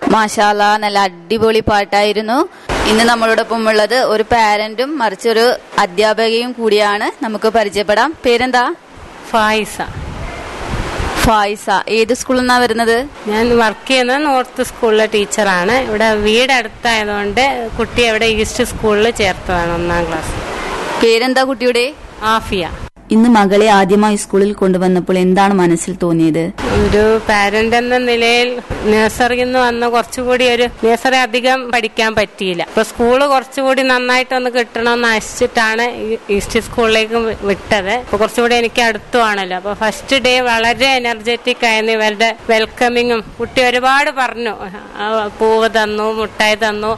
മാഷാല്ലാ, നല്ല അടിപൊളി പാട്ടായിരുന്നു. ഇന്ന് നമ്മളോടൊപ്പം ഉള്ളത് ഒരു പാരന്റും മറിച്ചൊരു അധ്യാപകയും കൂടിയാണ്. നമുക്ക് പരിചയപ്പെടാം. പേരെന്താ? ഫായിസ. ഫായിസ ഏത് സ്കൂളിൽ നിന്നാ വരുന്നത്? ഞാൻ വർക്ക് ചെയ്യുന്നത് നോർത്ത് സ്കൂളിലെ ടീച്ചറാണ്. ഇവിടെ വീട് അടുത്തായതുകൊണ്ട് കുട്ടി ഇവിടെ ഈസ്റ്റ് സ്കൂളിൽ ചേർത്തതാണ് 1ാം ക്ലാസ്. പേരെന്താ കുട്ടിയുടെ? ആഫിയ. ഇന്ന് മകളെ ആദ്യമായി സ്കൂളിൽ കൊണ്ടുവന്നപ്പോൾ എന്താണ് മനസ്സിൽ തോന്നിയത്? ഒരു പാരന്റ് എന്ന നിലയിൽ നഴ്സറിയിൽ നിന്ന് വന്ന് കുറച്ചുകൂടി ഒരു നഴ്സറി അധികം പഠിക്കാൻ പറ്റിയില്ല. അപ്പൊ സ്കൂള് കുറച്ചുകൂടി നന്നായിട്ടൊന്ന് കിട്ടണമെന്ന് ആശിച്ചിട്ടാണ് ഈസ്റ്റ് സ്കൂളിലേക്ക് വിട്ടത്. അപ്പൊ കുറച്ചുകൂടി എനിക്ക് അടുത്തുവാണല്ലോ. അപ്പൊ ഫസ്റ്റ് ഡേ വളരെ എനർജറ്റിക് ആയിരുന്നു. ഇവരുടെ വെൽക്കമിങ്ങും കുട്ടി ഒരുപാട് പറഞ്ഞു. പൂവ് തന്നു, മുട്ടായി തന്നു.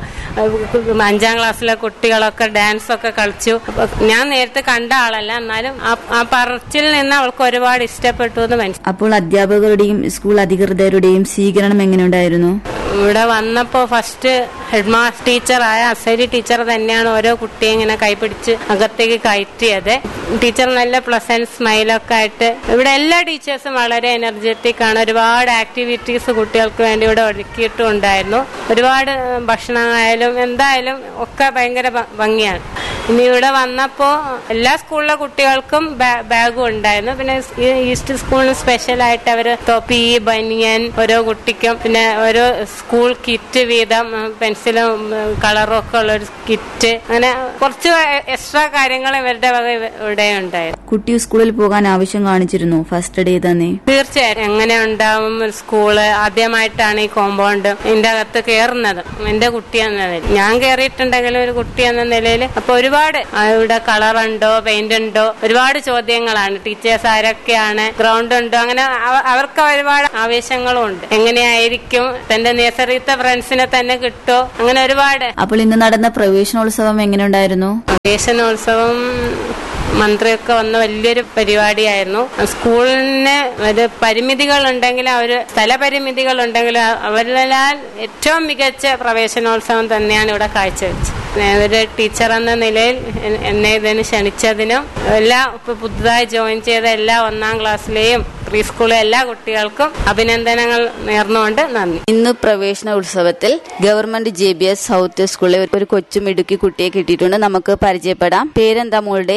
5ാം ക്ലാസ്സിലെ കുട്ടികളൊക്കെ ഡാൻസ് ഒക്കെ കളിച്ചു. അപ്പൊ ഞാൻ നേരത്തെ കണ്ട ആളല്ല, എന്നാലും ആ പറച്ചിൽ നിന്ന് അവൾക്ക് ഒരുപാട് ഇഷ്ടപ്പെട്ടു എന്ന് മനസ്സിലായി. അപ്പോൾ അധ്യാപകരുടെയും സ്കൂൾ അധികൃതരുടെയും സ്വീകരണം എങ്ങനെയുണ്ടായിരുന്നു? ഇവിടെ വന്നപ്പോ ഫസ്റ്റ് ഹെഡ്മാസ്റ്റർ ടീച്ചറായ അസരി ടീച്ചർ തന്നെയാണ് ഓരോ കുട്ടിയെ ഇങ്ങനെ കൈപിടിച്ച് അകത്തേക്ക് കയറ്റിയത്. ടീച്ചർ നല്ല പ്ലസന്റ് സ്മൈലൊക്കെ ആയിട്ട്, ഇവിടെ എല്ലാ ടീച്ചേഴ്സും വളരെ എനർജറ്റിക് ആണ്. ഒരുപാട് ആക്ടിവിറ്റീസ് കുട്ടികൾക്ക് വേണ്ടി ഇവിടെ ഒരുക്കിയിട്ടും ഉണ്ടായിരുന്നു. ഒരുപാട് ഭക്ഷണമായാലും എന്തായാലും ഒക്കെ ഭയങ്കര ഭംഗിയാണ്. ഇനി ഇവിടെ വന്നപ്പോ എല്ലാ സ്കൂളിലെ കുട്ടികൾക്കും ബാഗും ഉണ്ടായിരുന്നു. പിന്നെ ഈസ്റ്റ് സ്കൂളിന് സ്പെഷ്യലായിട്ട് അവര് തൊപ്പി, ബനിയൻ ഓരോ കുട്ടിക്കും, പിന്നെ ഓരോ സ്കൂൾ കിറ്റ് വീതം പെൻസിലും കളറും ഒക്കെ ഉള്ള ഒരു കിറ്റ്, അങ്ങനെ കുറച്ച് എക്സ്ട്രാ കാര്യങ്ങൾ ഇവരുടെ വക ഇവിടെ ഉണ്ടായിരുന്നു. കുട്ടി സ്കൂളിൽ പോകാൻ ആവശ്യം കാണിച്ചിരുന്നു ഫസ്റ്റ് ഡേ തന്നെ? തീർച്ചയായും. എങ്ങനെ ഉണ്ടാവും സ്കൂള്? ആദ്യമായിട്ടാണ് ഈ കോമ്പൗണ്ട് ഇതിന്റെ അകത്ത് കയറുന്നത് എന്റെ കുട്ടി എന്ന നിലയിൽ. ഞാൻ കയറിയിട്ടുണ്ടെങ്കിലും ഒരു കുട്ടി എന്ന നിലയിൽ അപ്പൊ ഒരുപാട് ഇവിടെ കളറുണ്ടോ, പെയിന്റ് ഉണ്ടോ, ഒരുപാട് ചോദ്യങ്ങളാണ്. ടീച്ചേഴ്സ് ആരൊക്കെയാണ്, ഗ്രൗണ്ട് ഉണ്ടോ, അങ്ങനെ അവർക്ക് ഒരുപാട് ആവേശങ്ങളും ഉണ്ട്. എങ്ങനെയായിരിക്കും, തന്റെ നേഴ്സറിത്തെ ഫ്രണ്ട്സിനെ തന്നെ കിട്ടോ, അങ്ങനെ ഒരുപാട്. അപ്പോൾ ഇന്ന് നടന്ന പ്രവേശനോത്സവം എങ്ങനെയുണ്ടായിരുന്നു? പ്രവേശനോത്സവം മന്ത്രിയൊക്കെ വന്ന വലിയൊരു പരിപാടിയായിരുന്നു. സ്കൂളിന് ഒരു പരിമിതികൾ ഉണ്ടെങ്കിലും, സ്ഥലപരിമിതികൾ ഉണ്ടെങ്കിലും അവരാൽ ഏറ്റവും മികച്ച പ്രവേശനോത്സവം തന്നെയാണ് ഇവിടെ കാഴ്ചവെച്ചത്. ഒരു ടീച്ചർ എന്ന നിലയിൽ എന്നെ ഇതിന് ക്ഷണിച്ചതിനും ഇപ്പൊ പുതുതായി ജോയിൻ ചെയ്ത എല്ലാ 1ാം ക്ലാസ്സിലെയും പ്രീ സ്കൂളിലെ എല്ലാ കുട്ടികൾക്കും അഭിനന്ദനങ്ങൾ നേർന്നുകൊണ്ട് നന്ദി. ഇന്ന് പ്രവേശന ഉത്സവത്തിൽ ഗവൺമെന്റ് JBS സൗത്ത് സ്കൂളിലെ ഒരു കൊച്ചുമിടുക്കി കുട്ടിയെ കിട്ടിയിട്ടുണ്ട്. നമുക്ക് പരിചയപ്പെടാം. പേരെന്താ മോളുടെ?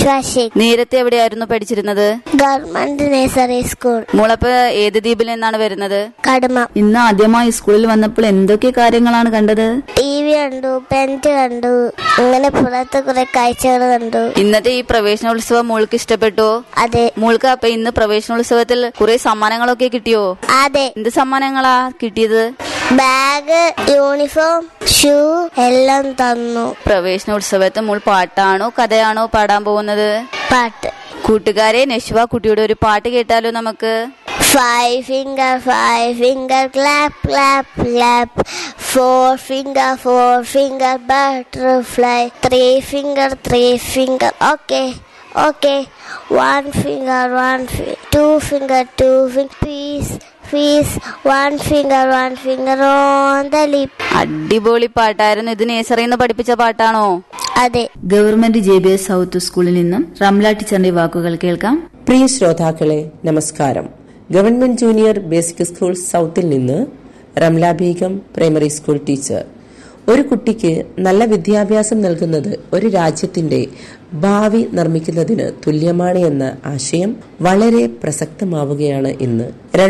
നേരത്തെ എവിടെയായിരുന്നു പഠിച്ചിരുന്നത്? Government nursery school. മോളപ്പോ ഏത് ദ്വീപിൽ നിന്നാണ് വരുന്നത്? കടമ. ഇന്ന് ആദ്യമായി സ്കൂളിൽ വന്നപ്പോൾ എന്തൊക്കെ കാര്യങ്ങളാണ് കണ്ടത്? TV കണ്ടു, പെന്റ് കണ്ടു, അങ്ങനെ പുറത്ത് കുറെ കാഴ്ചകൾ കണ്ടു. ഇന്നത്തെ ഈ പ്രവേശനോത്സവം മോൾക്ക് ഇഷ്ടപ്പെട്ടോ? അതെ. മോൾക്ക് അപ്പൊ ഇന്ന് പ്രവേശനോത്സവത്തിൽ കുറെ സമ്മാനങ്ങളൊക്കെ കിട്ടിയോ? അതെ. എന്ത് സമ്മാനങ്ങളാ കിട്ടിയത്? ബാഗ്, യൂണിഫോം, ഷൂ എല്ലാം തന്നു. പ്രവേശനോത്സവത്തിൽ മോൾ പാട്ടാണോ കഥയാണോ പാടാൻ പോകുന്നത്? പാട്ട്. കൂട്ടുകാരെ, നശ്വ കുട്ടിയുടെ ഒരു പാട്ട് കേട്ടാലോ നമുക്ക്? 5 finger clap clap clap, 4 finger butterfly, 3 finger okay. 1 finger 2 finger peace, 1 finger on the lip. അടിപൊളി പാട്ടായിരുന്നു. ഇത് നേഴ്സറിന്ന് പഠിപ്പിച്ച പാട്ടാണോ? അതെ. ഗവൺമെന്റ് JBS സൗത്ത് സ്കൂളിൽ നിന്നും റംല ടീച്ചറിന്റെ വാക്കുകൾ കേൾക്കാം. പ്രിയ ശ്രോതാക്കളെ, നമസ്കാരം. ഗവൺമെന്റ് ജൂനിയർ ബേസിക് സ്കൂൾ സൗത്തിൽ നിന്ന് Ramla Begum, primary school teacher. ഒരു കുട്ടിക്ക് നല്ല വിദ്യാഭ്യാസം നൽകുന്നത് ഒരു രാജ്യത്തിന്റെ ഭാവി നിർമ്മിക്കുന്നതിന് തുല്യമാണ് എന്ന ആശയം വളരെ പ്രസക്തമാവുകയാണ് ഇന്ന്.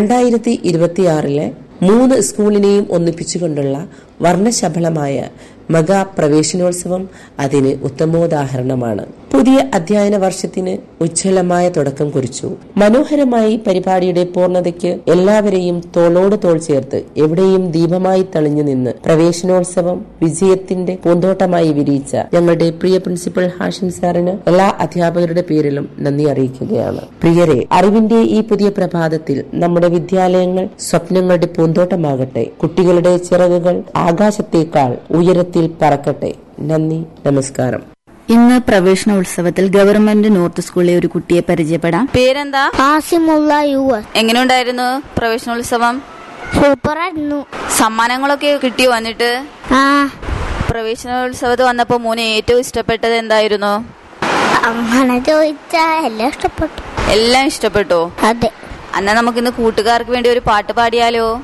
2026 3 സ്കൂളിനെയും ഒന്നിപ്പിച്ചുകൊണ്ടുള്ള വർണ്ണശബളമായ മെഗാ പ്രവേശനോത്സവം അതിന് ഉത്തമോദാഹരണമാണ്. പുതിയ അധ്യയന വർഷത്തിന് ഉജ്ജ്വലമായ തുടക്കം കുറിച്ചു. മനോഹരമായി പരിപാടിയുടെ പൂർണ്ണതയ്ക്ക് എല്ലാവരെയും തോളോട് തോൾ ചേർത്ത് എവിടെയും ദീപമായി തെളിഞ്ഞു നിന്ന് പ്രവേശനോത്സവം വിജയത്തിന്റെ പൂന്തോട്ടമായി വിരിയിച്ച ഞങ്ങളുടെ പ്രിയ പ്രിൻസിപ്പൽ ഹാഷിം സാറിന് എല്ലാ അധ്യാപകരുടെ പേരിലും നന്ദി അറിയിക്കുകയാണ്. പ്രിയരെ, അറിവിന്റെ ഈ പുതിയ പ്രഭാതത്തിൽ നമ്മുടെ വിദ്യാലയങ്ങൾ സ്വപ്നങ്ങളുടെ പൂന്തോട്ടമാകട്ടെ. കുട്ടികളുടെ ചിറകുകൾ ആകാശത്തേക്കാൾ ഉയരത്തിൽ പറക്കട്ടെ. നന്ദി, നമസ്കാരം. ഇന്ന് പ്രവേശനോത്സവത്തിൽ ഗവൺമെന്റ് നോർത്ത് സ്കൂളിലെ ഒരു കുട്ടിയെ പരിചയപ്പെടാം. പേരെന്താ? ആസിമുള്ള യുവർ. എങ്ങനെയുണ്ടായിരുന്നു പ്രവേശനോത്സവം? സൂപ്പറായിരുന്നു. സമ്മാനങ്ങളൊക്കെ കിട്ടിയോ? വന്നിട്ട് പ്രവേശനോത്സവത്തിൽ വന്നപ്പോ മോനെ ഏറ്റവും ഇഷ്ടപ്പെട്ടത് എന്തായിരുന്നു? അങ്ങനെ ചോദിച്ചാ എല്ലാം ഇഷ്ടപ്പെട്ടു. എല്ലാം ഇഷ്ടപ്പെട്ടോ? അതെ. എന്നാ നമുക്കിന്ന് കൂട്ടുകാർക്ക് വേണ്ടി ഒരു പാട്ട് പാടിയാലോ?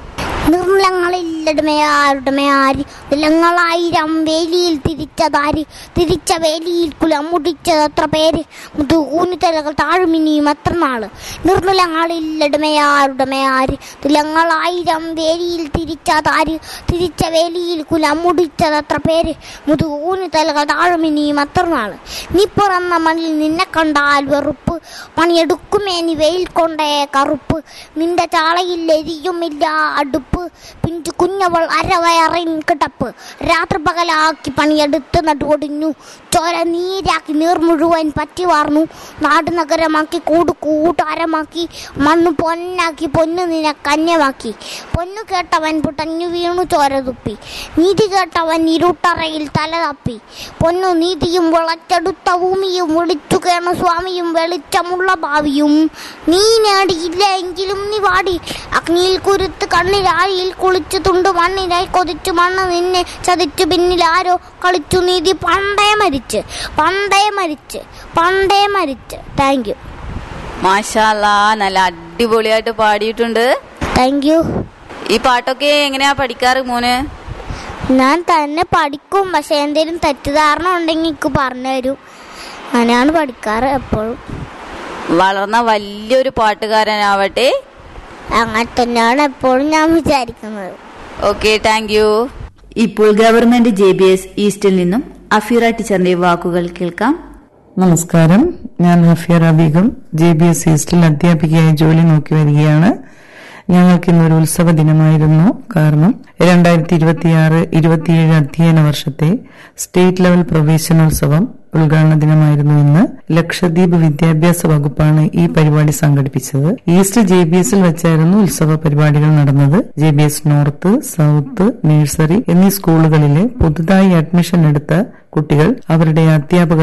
നിർമ്മലങ്ങളില്ലടുമയാരുടമയാര് നിലങ്ങളായിരം വേലിയിൽ തിരിച്ചതാര് തിരിച്ച വേലിയിൽ കുലം മുടിച്ചതത്ര പേര് മുതുകൂനിത്തലകൾ താഴുമിനിയും എത്ര നാള് നിർമ്മലങ്ങളില്ലടുമയാരുടമയാര് നിലങ്ങളായിരം വേലിയിൽ തിരിച്ചതാര് തിരിച്ച വേലിയിൽ കുലം മുടിച്ചതത്ര പേര് മുതുകൂനിത്തലകൾ താഴുമിനിയും എത്ര നാള് നീ പിറന്ന മണ്ണിൽ നിന്നെ കണ്ടാൽ വെറുപ്പ് പണിയെടുക്കുമേ നീ വെയിൽ കൊണ്ടേ കറുപ്പ് നിന്റെ ചാളയിൽ എരിയുമില്ല അടുപ്പ് പിഞ്ചു കുഞ്ഞവൾ അരവയറിൻ കിടപ്പ് രാത്രി പകലാക്കി പണിയെടുത്ത് നടുവൊടിഞ്ഞു ചോര നീരാക്കി നീർ മുഴുവൻ പറ്റി വാർന്നു നാട് നഗരമാക്കി കൂട്ടാരമാക്കി മണ്ണ് പൊന്നാക്കി പൊന്നു നിന്നെ കന്യമാക്കി പൊന്നു കേട്ടവൻ പുട്ടഞ്ഞു വീണു ചോര തുപ്പി നീതി കേട്ടവൻ ഇരുട്ടറയിൽ തല തപ്പി പൊന്നു നീതിയും വിളച്ചെടുത്ത ഭൂമിയും വിളിച്ചു കേണ സ്വാമിയും വെളിച്ചമുള്ള ഭാവിയും നീ നേടിയില്ല എങ്കിലും നീ വാടി അഗ്നിയിൽ കുരുത്ത് കണ്ണിലാഴിയിൽ കുളിച്ചു തുണ്ടു മണ്ണിനായി കൊതിച്ചു മണ്ണ് നിന്നെ ചതിച്ചു പിന്നിൽ ആരോ കളിച്ചു നീതി പണ്ടേ മരിച്ച് താങ്ക് യു. മാഷാ അല്ലാ, നല്ല അടിപൊളിയായിട്ട് പാടിയിട്ടുണ്ട്. Thank you. ഈ പാട്ടൊക്കെ എങ്ങനെയാ പഠിക്കാറ് മോന്? ഞാൻ തന്നെ പഠിക്കും, പക്ഷെ എന്തെങ്കിലും തെറ്റിദ്ധാരണ ഉണ്ടെങ്കിൽ എനിക്ക് പറഞ്ഞു തരും. അങ്ങനെയാണ് പഠിക്കാറ് എപ്പോഴും. വളർന്ന വലിയൊരു പാട്ടുകാരനാവട്ടെ. അങ്ങനെ തന്നെയാണ് എപ്പോഴും ഞാൻ വിചാരിക്കുന്നത്. Okay, thank you. ഇപ്പോൾ ഗവൺമെന്റ് JBS ഈസ്റ്റിൽ നിന്നും അഫീറ ടീച്ചറിന്റെ വാക്കുകൾ കേൾക്കാം. നമസ്കാരം, ഞാൻ അഫീറ ബീഗം JBS ഈസ്റ്റിൽ അധ്യാപികയായി ജോലി നോക്കി വരികയാണ്. ഞങ്ങൾക്ക് ഇന്നൊരു ഉത്സവ ദിനമായിരുന്നു. കാരണം 2026-27 അധ്യയന വർഷത്തെ സ്റ്റേറ്റ് ലെവൽ പ്രവേശനോത്സവം ഉദ്ഘാടന ദിനമായിരുന്നു ഇന്ന്. ലക്ഷദ്വീപ് വിദ്യാഭ്യാസ വകുപ്പാണ് ഈ പരിപാടി സംഘടിപ്പിച്ചത്. ഈസ്റ്റ് JBSൽ വെച്ചായിരുന്നു ഉത്സവ പരിപാടികൾ നടന്നത്. JBS നോർത്ത്, സൌത്ത്, നഴ്സറി എന്നീ സ്കൂളുകളിലെ പുതുതായി അഡ്മിഷൻ എടുത്ത കുട്ടികൾ അവരുടെ അധ്യാപകർ